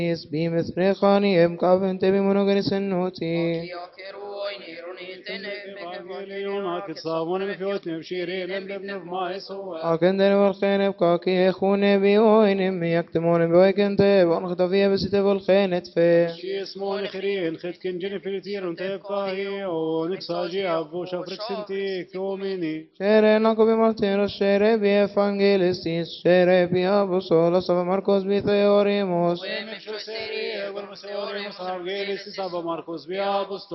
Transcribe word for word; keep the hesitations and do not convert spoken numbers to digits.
Is bimes frechani em kaven tebi monogenis noti. Akender والخينب كاكي يخون بيوين مي يكتمون بويكن تيب ونخطا فيها بسيتب والخينت في اسمون خرين خد كن جنفلتير ونتيب فاهي ونكساجي عبو شفرك سنتي كوميني شيري ناكو بمارتينو شيري بي افانجيليستيس شيري بي ابو سولا سبا ماركوس بي ثيوريموس ومشو سيري والمسيوري مصاب جيلي سابا ماركوس بيابوس